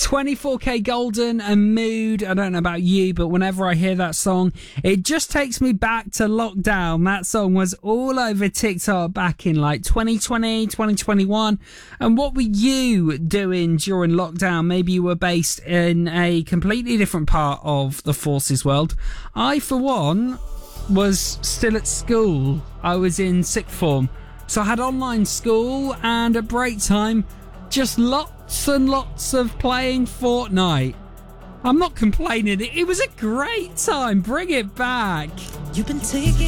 24K Golden and Mood. I don't know about you, but whenever I hear that song, it just takes me back to lockdown. That song was all over TikTok back in like 2020, 2021. And what were you doing during lockdown? Maybe you were based in a completely different part of the forces world. I, for one, was still at school. I was in sixth form. So I had online school, and at break time, just lots and lots of playing Fortnite. I'm not complaining. It was a great time. Bring it back. You've been taking